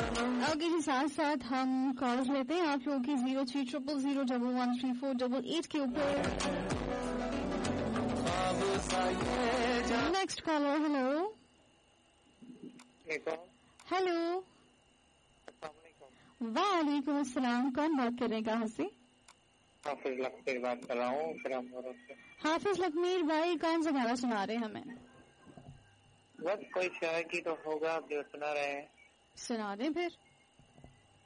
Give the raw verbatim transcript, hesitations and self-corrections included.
Okay जी, साथ साथ हम कॉल्स लेते हैं आप लोगों की zero three triple zero double one three four double eight के ऊपर। Next collar, hello hello. वालेकुम अस्सलाम, कौन बात कर रहे हैं, कहाँ से? हाफिज लकमीर बात कर रहा हूँ फिर से। हाफिज लकमीर भाई, कौन सा गाना सुना रहे हैं हमें? बस कोई शायर की तो होगा, आप जो सुना रहे हैं सुना दें फिर।